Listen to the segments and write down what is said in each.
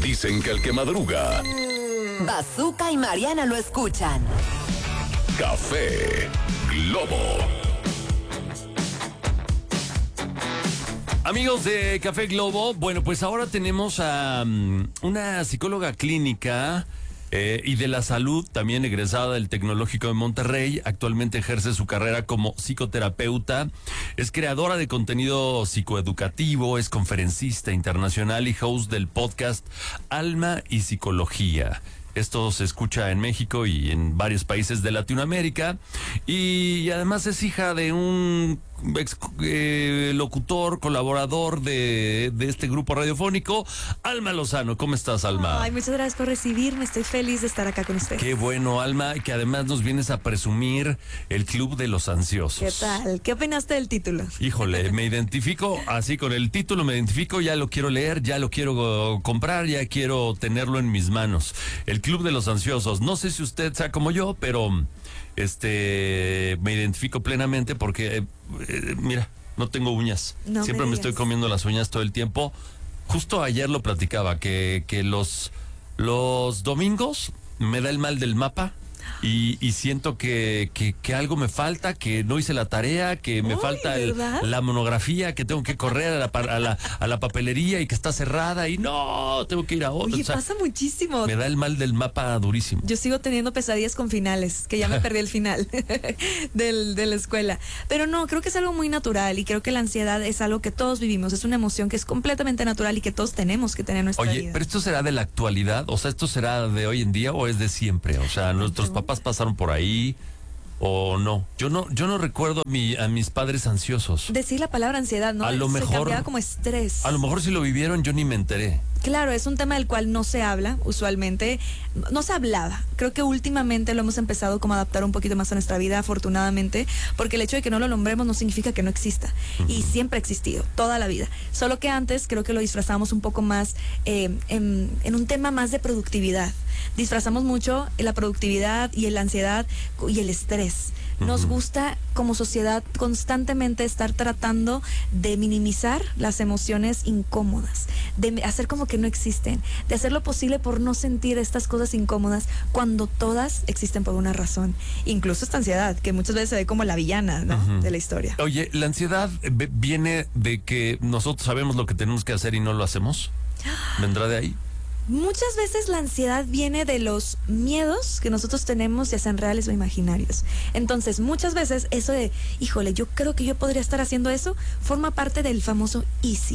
Dicen que el que madruga, Bazooka y Mariana lo escuchan. Café Globo. Amigos de Café Globo, bueno, pues ahora tenemos a una psicóloga clínica y de la salud, también egresada del Tecnológico de Monterrey. Actualmente ejerce su carrera como psicoterapeuta. Es creadora de contenido psicoeducativo, es conferencista internacional y host del podcast Alma y Psicología. Esto se escucha en México y en varios países de Latinoamérica. Y además es hija de un locutor, colaborador de este grupo radiofónico, Alma Lozano. ¿Cómo estás, Alma? Ay, muchas gracias por recibirme. Estoy feliz de estar acá con ustedes. Qué bueno, Alma, que además nos vienes a presumir el Club de los Ansiosos. ¿Qué tal? ¿Qué opinaste del título? Híjole, me identifico así con el título, me identifico, ya lo quiero leer, ya lo quiero comprar, ya quiero tenerlo en mis manos. El Club de los Ansiosos. No sé si usted sea como yo, pero me identifico plenamente porque mira, no tengo uñas. No Siempre me estoy comiendo las uñas todo el tiempo. Justo ayer lo platicaba, que los domingos me da el mal del mapa. Y siento que algo me falta, que no hice la tarea, que me falta la monografía, que tengo que correr a la papelería y que está cerrada y no, tengo que ir a otra. Oye, pasa muchísimo. Me da el mal del mapa durísimo. Yo sigo teniendo pesadillas con finales, que ya me perdí el final de la escuela. Pero no, creo que es algo muy natural y creo que la ansiedad es algo que todos vivimos. Es una emoción que es completamente natural y que todos tenemos que tener en nuestra vida. Oye, pero ¿esto será de la actualidad? O sea, ¿esto será de hoy en día o es de siempre? O sea, nuestros papás pasaron por ahí o no. Yo no recuerdo a mis padres ansiosos. Decir la palabra ansiedad, ¿no? A lo Se mejor cambiaba como estrés. A lo mejor si lo vivieron yo ni me enteré. Claro, es un tema del cual no se habla usualmente, no se hablaba. Creo que últimamente lo hemos empezado como a adaptar un poquito más a nuestra vida, afortunadamente, porque el hecho de que no lo nombremos no significa que no exista. Y siempre ha existido, toda la vida. Solo que antes creo que lo disfrazamos un poco más en un tema más de productividad. Disfrazamos mucho la productividad y la ansiedad y el estrés. Nos gusta como sociedad constantemente estar tratando de minimizar las emociones incómodas, de hacer como que no existen, de hacer lo posible por no sentir estas cosas incómodas cuando todas existen por una razón. Incluso esta ansiedad, que muchas veces se ve como la villana, ¿no? De la historia. Oye, ¿la ansiedad viene de que nosotros sabemos lo que tenemos que hacer y no lo hacemos? ¿Vendrá de ahí? Muchas veces la ansiedad viene de los miedos que nosotros tenemos, ya sean reales o imaginarios. Entonces, muchas veces eso de, híjole, yo creo que yo podría estar haciendo eso, forma parte del famoso easy.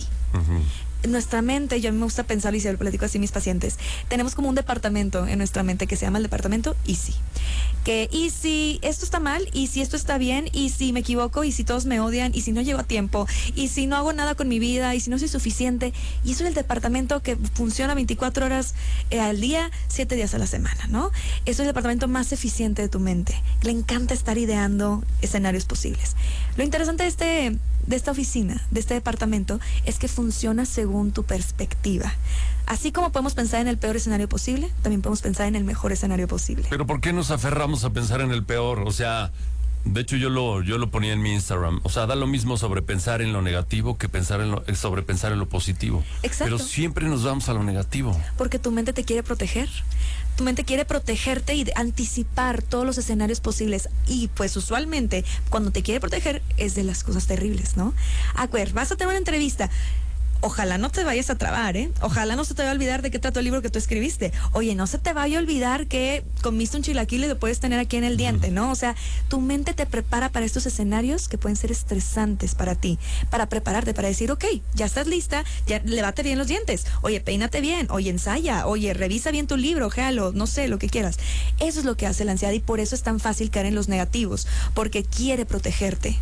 Nuestra mente, yo a mí me gusta pensar y se lo platico así a mis pacientes, tenemos como un departamento en nuestra mente que se llama el departamento easy. Que y si esto está mal, y si esto está bien, y si me equivoco, y si todos me odian, y si no llego a tiempo, y si no hago nada con mi vida, y si no soy suficiente. Y eso es el departamento que funciona 24 horas al día, 7 días a la semana, ¿no? Eso es el departamento más eficiente de tu mente. Le encanta estar ideando escenarios posibles. Lo interesante de esta oficina, de este departamento, es que funciona según tu perspectiva. Así como podemos pensar en el peor escenario posible, también podemos pensar en el mejor escenario posible. Pero ¿por qué nos aferramos a pensar en el peor? O sea, de hecho yo lo ponía en mi Instagram. O sea, da lo mismo sobrepensar en lo negativo que sobrepensar en lo positivo. Exacto. Pero siempre nos vamos a lo negativo. Porque tu mente te quiere proteger. Tu mente quiere protegerte y anticipar todos los escenarios posibles. Y pues usualmente cuando te quiere proteger es de las cosas terribles, ¿no? A ver, vas a tener una entrevista. Ojalá no te vayas a trabar, ¿eh? Ojalá no se te vaya a olvidar de qué trató el libro que tú escribiste. Oye, no se te vaya a olvidar que comiste un chilaquil y lo puedes tener aquí en el diente, ¿no? O sea, tu mente te prepara para estos escenarios que pueden ser estresantes para ti, para prepararte, para decir, ok, ya estás lista, ya levate bien los dientes, oye, peínate bien, oye, ensaya, oye, revisa bien tu libro, ojealo, no sé, lo que quieras. Eso es lo que hace la ansiedad y por eso es tan fácil caer en los negativos, porque quiere protegerte.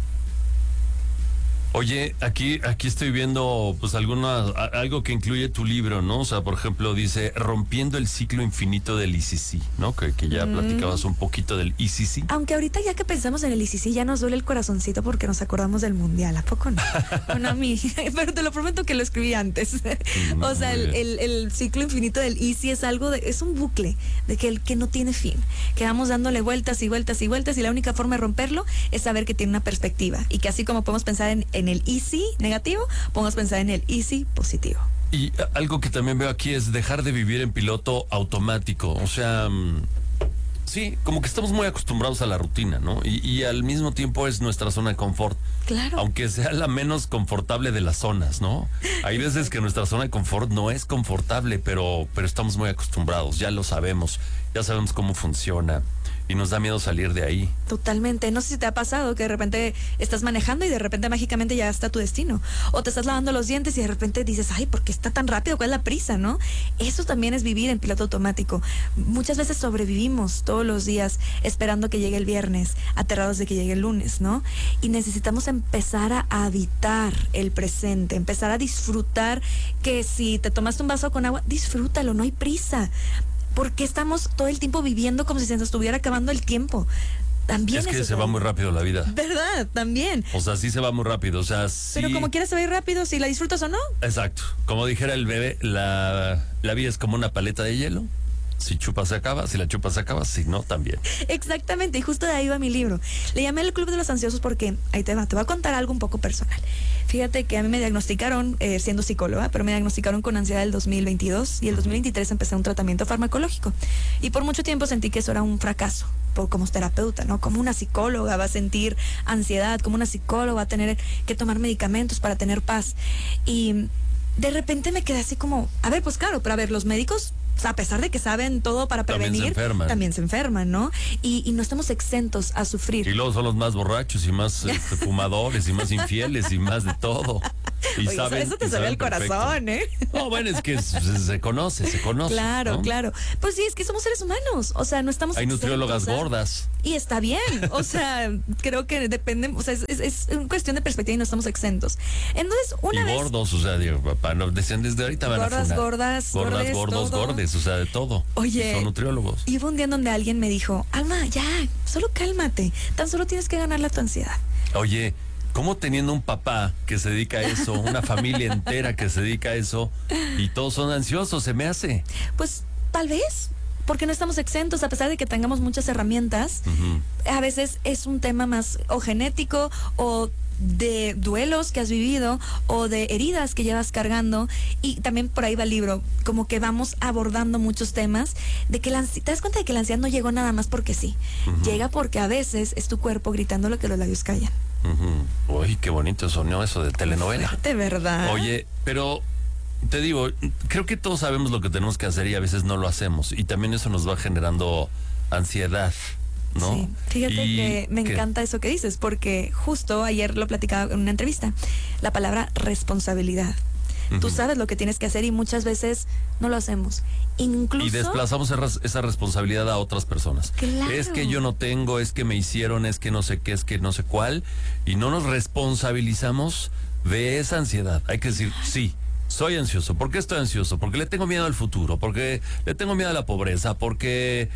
Oye, aquí estoy viendo pues algo que incluye tu libro, ¿no? O sea, por ejemplo, dice Rompiendo el ciclo infinito del ICC, ¿no? Que ya platicabas un poquito del ICC. Aunque ahorita ya que pensamos en el ICC ya nos duele el corazoncito porque nos acordamos del mundial, ¿a poco no? Bueno, a mí, pero te lo prometo que lo escribí antes. O sea, el ciclo infinito del ICC es es un bucle de que no tiene fin, que vamos dándole vueltas y vueltas y vueltas y la única forma de romperlo es saber que tiene una perspectiva y que así como podemos pensar en el easy negativo, podemos pensar en el easy positivo. Y algo que también veo aquí es dejar de vivir en piloto automático. O sea, sí, como que estamos muy acostumbrados a la rutina, ¿no? Y al mismo tiempo es nuestra zona de confort. Claro. Aunque sea la menos confortable de las zonas, ¿no? Hay veces que nuestra zona de confort no es confortable, pero estamos muy acostumbrados, ya lo sabemos, ya sabemos cómo funciona. Y nos da miedo salir de ahí. Totalmente. No sé si te ha pasado que de repente estás manejando y de repente mágicamente ya está tu destino. O te estás lavando los dientes y de repente dices, ay, ¿por qué está tan rápido? ¿Cuál es la prisa, no? Eso también es vivir en piloto automático. Muchas veces sobrevivimos todos los días esperando que llegue el viernes, aterrados de que llegue el lunes, ¿no? Y necesitamos empezar a habitar el presente, empezar a disfrutar que si te tomaste un vaso con agua, disfrútalo, no hay prisa. Porque estamos todo el tiempo viviendo como si se nos estuviera acabando el tiempo. También es que eso se va muy rápido la vida. ¿Verdad? También. O sea, sí se va muy rápido. O sea, sí. Pero como quieras se va a ir rápido, si la disfrutas o no. Exacto. Como dijera el bebé, la vida es como una paleta de hielo. Si chupas se acaba, si la chupas se acaba, si no, también. Exactamente, y justo de ahí va mi libro. Le llamé El Club de los Ansiosos porque, ahí te voy a contar algo un poco personal. Fíjate que a mí me diagnosticaron, siendo psicóloga, pero me diagnosticaron con ansiedad el 2022 y el 2023 empecé un tratamiento farmacológico. Y por mucho tiempo sentí que eso era un fracaso, como terapeuta, ¿no? Como una psicóloga va a sentir ansiedad, como una psicóloga va a tener que tomar medicamentos para tener paz. Y de repente me quedé así como, a ver, pues claro, pero a ver, los médicos, a pesar de que saben todo para prevenir, también se enferman, ¿no? Y no estamos exentos a sufrir. Y luego son los más borrachos y más fumadores y más infieles y más de todo. Y oye, saben, eso te sale al corazón, ¿eh? No, bueno, es que se conoce. Claro, ¿no? claro. Pues sí, es que somos seres humanos, o sea, no estamos Hay exentos, nutriólogas gordas. Y está bien, o sea, creo que depende, o sea, es una cuestión de perspectiva y no estamos exentos. Entonces, una vez... gordos, o sea, digo, papá, no, decían desde ahorita van gordas, a gordas, gordos, gordes, o sea, de todo. Oye, son nutriólogos. Y hubo un día en donde alguien me dijo, Alma, ya, solo cálmate, tan solo tienes que ganarle a tu ansiedad. Oye, ¿cómo teniendo un papá que se dedica a eso, una familia entera que se dedica a eso, y todos son ansiosos, se me hace? Pues, tal vez, porque no estamos exentos, a pesar de que tengamos muchas herramientas. A veces es un tema más o genético o de duelos que has vivido o de heridas que llevas cargando, y también por ahí va el libro, como que vamos abordando muchos temas de que te das cuenta de que la ansiedad no llegó nada más porque sí, llega porque a veces es tu cuerpo gritando lo que los labios callan. Uy, qué bonito sonó eso de telenovela. De verdad. Oye, pero te digo, creo que todos sabemos lo que tenemos que hacer y a veces no lo hacemos, y también eso nos va generando ansiedad, ¿no? Sí, fíjate que me encanta eso que dices, porque justo ayer lo platicaba en una entrevista, la palabra responsabilidad. Tú sabes lo que tienes que hacer y muchas veces no lo hacemos. Incluso... Y desplazamos esa responsabilidad a otras personas. Claro. Es que yo no tengo, es que me hicieron, es que no sé qué, es que no sé cuál, y no nos responsabilizamos de esa ansiedad. Hay que decir, sí, soy ansioso. ¿Por qué estoy ansioso? Porque le tengo miedo al futuro, porque le tengo miedo a la pobreza, porque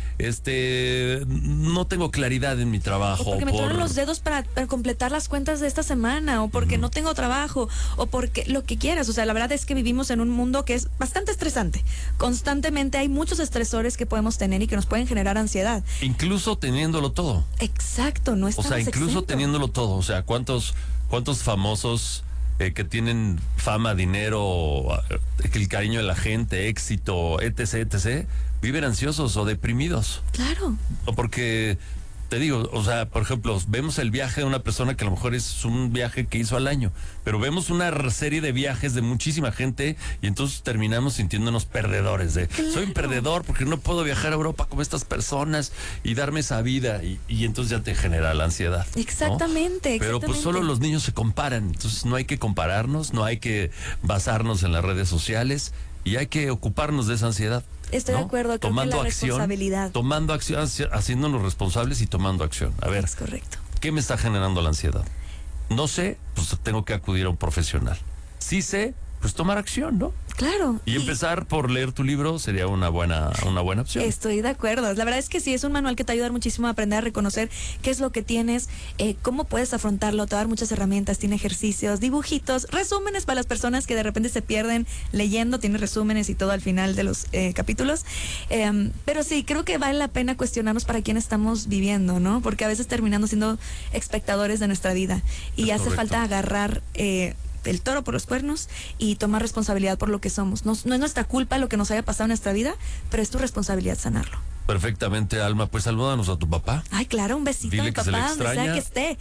no tengo claridad en mi trabajo. O porque me quedan los dedos para completar las cuentas de esta semana, o porque no tengo trabajo, o porque lo que quieras. O sea, la verdad es que vivimos en un mundo que es bastante estresante. Constantemente hay muchos estresores que podemos tener y que nos pueden generar ansiedad. Incluso teniéndolo todo. Exacto, no estamos incluso exentos. Teniéndolo todo. O sea, ¿cuántos famosos que tienen fama, dinero, el cariño de la gente, éxito, etc., viven ansiosos o deprimidos? Claro. O porque, te digo, o sea, por ejemplo, vemos el viaje de una persona que a lo mejor es un viaje que hizo al año, pero vemos una serie de viajes de muchísima gente y entonces terminamos sintiéndonos perdedores. Soy un perdedor porque no puedo viajar a Europa como estas personas y darme esa vida, y entonces ya te genera la ansiedad, ¿no? Exactamente. Pero pues solo los niños se comparan, entonces no hay que compararnos, no hay que basarnos en las redes sociales y hay que ocuparnos de esa ansiedad. Estoy de acuerdo, creo que la responsabilidad. Tomando acción, haciéndonos responsables y tomando acción. A ver, es correcto. ¿Qué me está generando la ansiedad? No sé, pues tengo que acudir a un profesional. Sí sé, pues tomar acción, ¿no? Claro. Y empezar por leer tu libro sería una buena opción. Estoy de acuerdo. La verdad es que sí, es un manual que te ayuda muchísimo a aprender a reconocer qué es lo que tienes, cómo puedes afrontarlo, te va a dar muchas herramientas, tiene ejercicios, dibujitos, resúmenes para las personas que de repente se pierden leyendo, tiene resúmenes y todo al final de los capítulos. Pero sí, creo que vale la pena cuestionarnos para quién estamos viviendo, ¿no? Porque a veces terminamos siendo espectadores de nuestra vida y hace falta agarrar el toro por los cuernos y tomar responsabilidad por lo que somos. No es nuestra culpa lo que nos haya pasado en nuestra vida, pero es tu responsabilidad sanarlo. Perfectamente, Alma. Pues salúdanos a tu papá. Ay, claro, un besito Dile a mi que se le papá, donde sea extraña. que esté.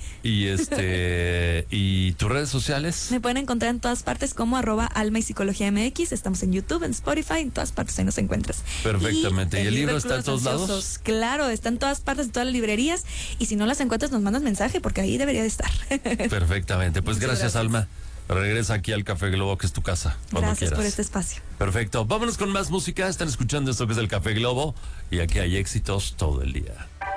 Y tus redes sociales. Me pueden encontrar en todas partes como @alma y psicología MX. Estamos en YouTube, en Spotify, en todas partes ahí nos encuentras. Perfectamente. ¿Y el libro está en todos lados? Ansiosos, claro, está en todas partes, en todas las librerías. Y si no las encuentras, nos mandas mensaje porque ahí debería de estar. Perfectamente. Pues Muchas gracias, Alma. Regresa aquí al Café Globo, que es tu casa, cuando Gracias quieras. por este espacio. Perfecto. Vámonos con más música. Están escuchando esto que es el Café Globo. Y aquí hay éxitos todo el día.